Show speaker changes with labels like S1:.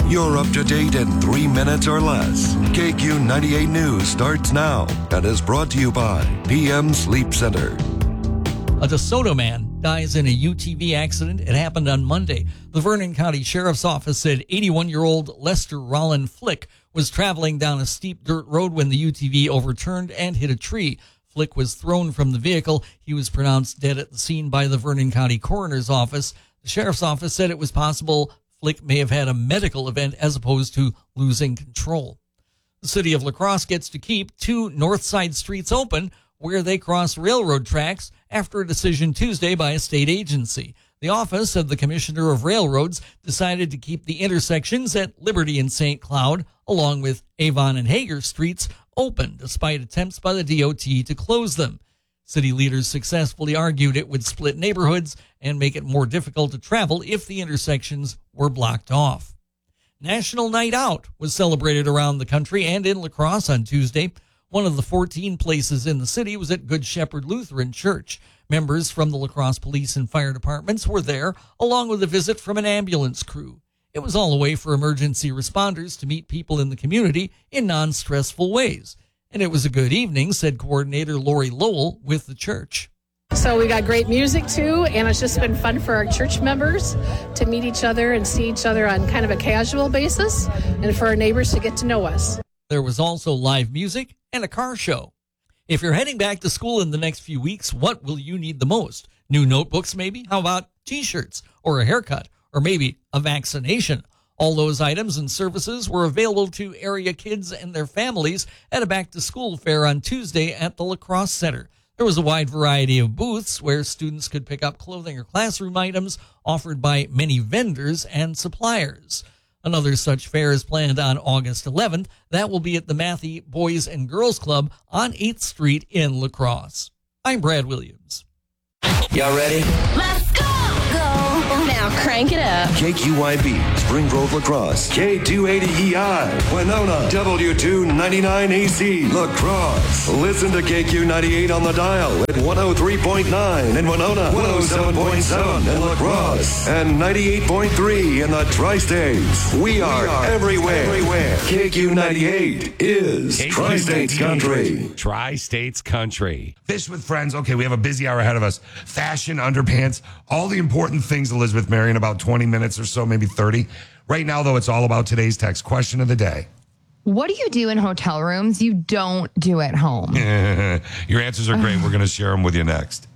S1: You're up to date in 3 minutes or less. KQ 98 News starts now and is brought to you by PM Sleep Center.
S2: A DeSoto man dies in a UTV accident. It happened on Monday. The Vernon County Sheriff's Office said 81-year-old Lester Rollin Flick was traveling down a steep dirt road when the UTV overturned and hit a tree. Flick was thrown from the vehicle. He was pronounced dead at the scene by the Vernon County Coroner's Office. The Sheriff's Office said it was possible Flick may have had a medical event as opposed to losing control. The city of La Crosse gets to keep 2 north side streets open where they cross railroad tracks after a decision Tuesday by a state agency. The Office of the Commissioner of Railroads decided to keep the intersections at Liberty and St. Cloud, along with Avon and Hager streets, open despite attempts by the DOT to close them. City leaders successfully argued it would split neighborhoods and make it more difficult to travel if the intersections were blocked off. National Night Out was celebrated around the country and in La Crosse on Tuesday. One of the 14 places in the city was at Good Shepherd Lutheran Church. Members from the La Crosse Police and Fire Departments were there, along with a visit from an ambulance crew. It was all a way for emergency responders to meet people in the community in non-stressful ways. And it was a good evening, said coordinator Lori Lowell with the church.
S3: So we got great music too, and it's just been fun for our church members to meet each other and see each other on kind of a casual basis, and for our neighbors to get to know us.
S2: There was also live music and a car show. If you're heading back to school in the next few weeks, what will you need the most? New notebooks maybe? How about t-shirts or a haircut or maybe a vaccination? All those items and services were available to area kids and their families at a back-to-school fair on Tuesday at the La Crosse Center. There was a wide variety of booths where students could pick up clothing or classroom items offered by many vendors and suppliers. Another such fair is planned on August 11th. That will be at the Matthey Boys and Girls Club on 8th Street in La Crosse. I'm Brad Williams.
S4: Y'all ready?
S5: Let's go! Now crank it up.
S1: KQYB, Spring Grove, La Crosse. K280EI, Winona. W299AC, La Crosse. Listen to KQ98 on the dial at 103.9 in Winona, 107.7 in La Crosse, and 98.3 in the Tri-States. We are everywhere. KQ98 is Tri-States Country.
S6: Tri-States Country. Fish with Friends. Okay, we have a busy hour ahead of us. Fashion, underpants, all the important things, Elizabeth Mary, in about 20 minutes or so, maybe 30. Right now, though, it's all about today's text question of the day.
S7: What do you do in hotel rooms you don't do at home?
S6: Your answers are great. We're going to share them with you next.